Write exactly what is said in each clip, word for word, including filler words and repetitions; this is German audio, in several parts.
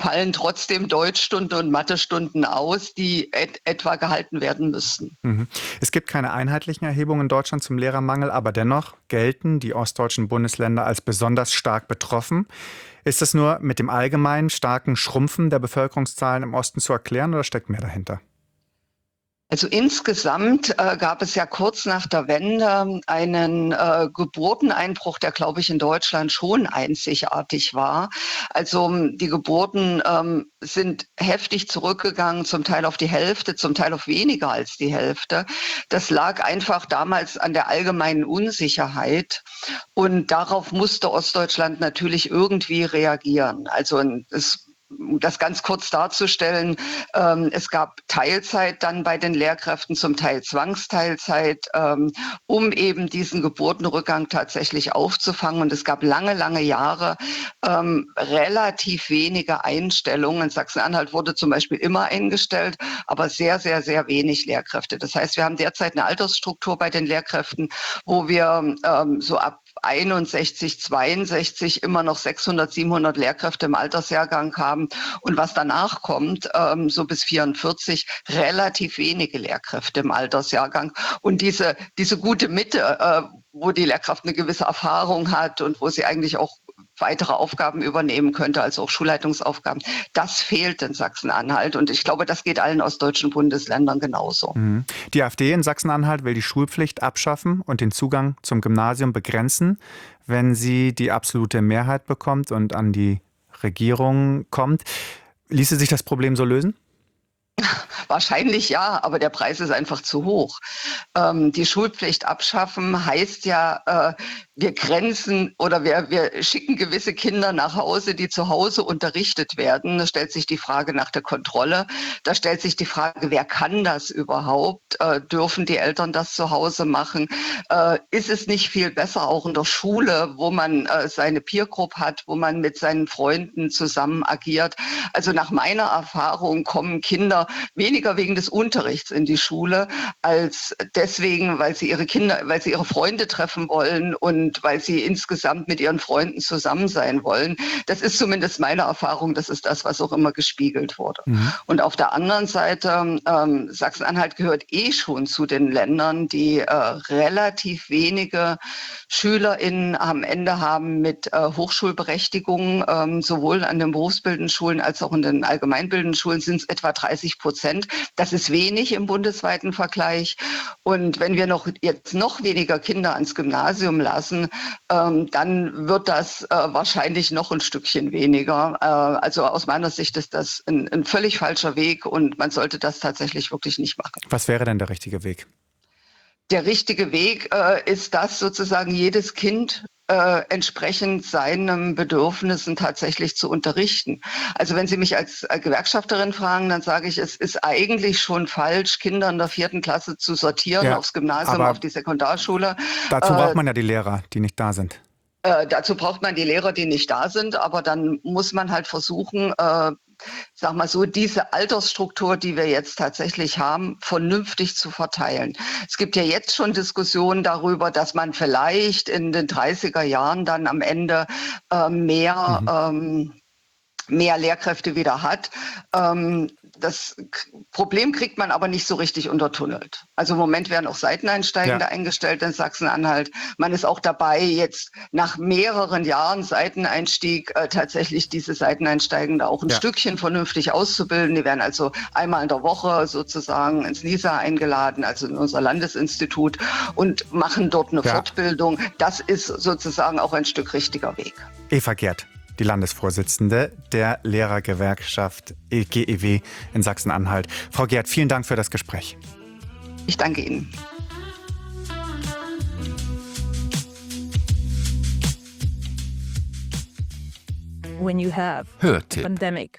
fallen trotzdem Deutschstunden und Mathestunden aus, die et etwa gehalten werden müssten. Mhm. Es gibt keine einheitlichen Erhebungen in Deutschland zum Lehrermangel, aber dennoch gelten die ostdeutschen Bundesländer als besonders stark betroffen. Ist das nur mit dem allgemeinen starken Schrumpfen der Bevölkerungszahlen im Osten zu erklären oder steckt mehr dahinter? Also insgesamt äh, gab es ja kurz nach der Wende einen äh, Geburteneinbruch, der, glaube ich, in Deutschland schon einzigartig war. Also die Geburten ähm, sind heftig zurückgegangen, zum Teil auf die Hälfte, zum Teil auf weniger als die Hälfte. Das lag einfach damals an der allgemeinen Unsicherheit. Und darauf musste Ostdeutschland natürlich irgendwie reagieren. Also es Um das ganz kurz darzustellen, ähm, es gab Teilzeit dann bei den Lehrkräften, zum Teil Zwangsteilzeit, ähm, um eben diesen Geburtenrückgang tatsächlich aufzufangen. Und es gab lange, lange Jahre ähm, relativ wenige Einstellungen. In Sachsen-Anhalt wurde zum Beispiel immer eingestellt, aber sehr, sehr, sehr wenig Lehrkräfte. Das heißt, wir haben derzeit eine Altersstruktur bei den Lehrkräften, wo wir ähm, so ab einundsechzig, zweiundsechzig immer noch sechshundert, siebenhundert Lehrkräfte im Altersjahrgang haben und was danach kommt, ähm, so bis vierundvierzig, relativ wenige Lehrkräfte im Altersjahrgang. Und diese, diese gute Mitte, äh, wo die Lehrkraft eine gewisse Erfahrung hat und wo sie eigentlich auch weitere Aufgaben übernehmen könnte, also auch Schulleitungsaufgaben. Das fehlt in Sachsen-Anhalt und ich glaube, das geht allen ostdeutschen Bundesländern genauso. Mhm. Die AfD in Sachsen-Anhalt will die Schulpflicht abschaffen und den Zugang zum Gymnasium begrenzen, wenn sie die absolute Mehrheit bekommt und an die Regierung kommt. Ließe sich das Problem so lösen? Wahrscheinlich ja, aber der Preis ist einfach zu hoch. Ähm, die Schulpflicht abschaffen heißt ja, äh, wir grenzen oder wir, wir schicken gewisse Kinder nach Hause, die zu Hause unterrichtet werden. Da stellt sich die Frage nach der Kontrolle. Da stellt sich die Frage, wer kann das überhaupt? Äh, dürfen die Eltern das zu Hause machen? Äh, ist es nicht viel besser auch in der Schule, wo man äh, seine Peer Group hat, wo man mit seinen Freunden zusammen agiert? Also nach meiner Erfahrung kommen Kinder weniger wegen des Unterrichts in die Schule, als deswegen, weil sie ihre Kinder, weil sie ihre Freunde treffen wollen und weil sie insgesamt mit ihren Freunden zusammen sein wollen. Das ist zumindest meine Erfahrung, das ist das, was auch immer gespiegelt wurde. Mhm. Und auf der anderen Seite, ähm, Sachsen-Anhalt gehört eh schon zu den Ländern, die äh, relativ wenige SchülerInnen am Ende haben mit äh, Hochschulberechtigung, ähm, sowohl an den berufsbildenden Schulen als auch in den allgemeinbildenden Schulen sind es etwa dreißig Prozent. Das ist wenig im bundesweiten Vergleich. Und wenn wir noch jetzt noch weniger Kinder ans Gymnasium lassen, ähm, dann wird das äh, wahrscheinlich noch ein Stückchen weniger. Äh, also aus meiner Sicht ist das ein, ein völlig falscher Weg und man sollte das tatsächlich wirklich nicht machen. Was wäre denn der richtige Weg? Der richtige Weg äh, ist, dass sozusagen jedes Kind äh, entsprechend seinen Bedürfnissen tatsächlich zu unterrichten. Also wenn Sie mich als äh, Gewerkschafterin fragen, dann sage ich, es ist eigentlich schon falsch, Kinder in der vierten Klasse zu sortieren, ja, aufs Gymnasium, auf die Sekundarschule. Dazu äh, braucht man ja die Lehrer, die nicht da sind. Äh, dazu braucht man die Lehrer, die nicht da sind, aber dann muss man halt versuchen, äh, sag mal so, diese Altersstruktur, die wir jetzt tatsächlich haben, vernünftig zu verteilen. Es gibt ja jetzt schon Diskussionen darüber, dass man vielleicht in den dreißiger Jahren dann am Ende äh, mehr, mhm. ähm, mehr Lehrkräfte wieder hat. Ähm, das Problem kriegt man aber nicht so richtig untertunnelt. Also im Moment werden auch Seiteneinsteigende ja. eingestellt in Sachsen-Anhalt. Man ist auch dabei, jetzt nach mehreren Jahren Seiteneinstieg äh, tatsächlich diese Seiteneinsteigende auch ein ja. Stückchen vernünftig auszubilden. Die werden also einmal in der Woche sozusagen ins LISA eingeladen, also in unser Landesinstitut, und machen dort eine ja. Fortbildung. Das ist sozusagen auch ein Stück richtiger Weg. Eva Gerd, die Landesvorsitzende der Lehrergewerkschaft G E W in Sachsen-Anhalt. Frau Gerd, vielen Dank für das Gespräch. Ich danke Ihnen. Hörtipp.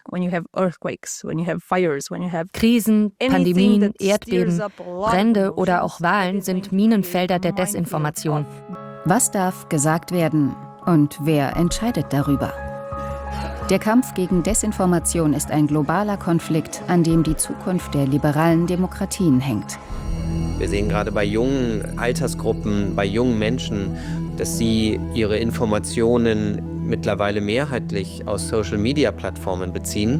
Krisen, Pandemien, Erdbeben, Brände oder auch Wahlen sind Minenfelder der Desinformation. Was darf gesagt werden und wer entscheidet darüber? Der Kampf gegen Desinformation ist ein globaler Konflikt, an dem die Zukunft der liberalen Demokratien hängt. Wir sehen gerade bei jungen Altersgruppen, bei jungen Menschen, dass sie ihre Informationen mittlerweile mehrheitlich aus Social-Media-Plattformen beziehen.